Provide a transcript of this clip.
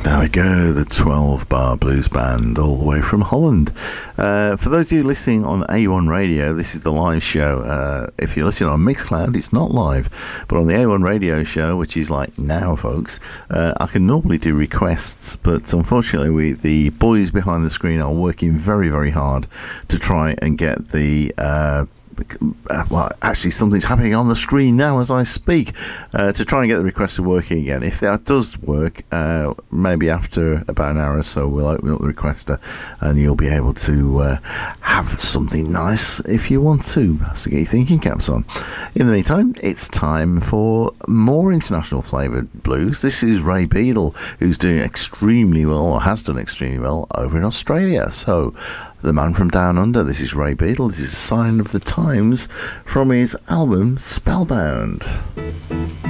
There we go, the 12 Bar Blues Band, all the way from Holland. For those of you listening on A1 Radio, this is the live show. If you're listening on Mixcloud, it's not live. But on the A1 Radio show, which is like now, folks, I can normally do requests, but unfortunately, the boys behind the screen are working very, very hard to try and get the... well, actually something's happening on the screen now as I speak, to try and get the requester working again. If that does work, maybe after about an hour or so we'll open up the requester and you'll be able to have something nice if you want to. So get your thinking caps on. In the meantime, it's time for more international flavoured blues. This is Ray Beadle, who's doing extremely well, or has done extremely well, over in Australia. So the man from down under, this is Ray Beadle. This is a sign of the times from his album Spellbound.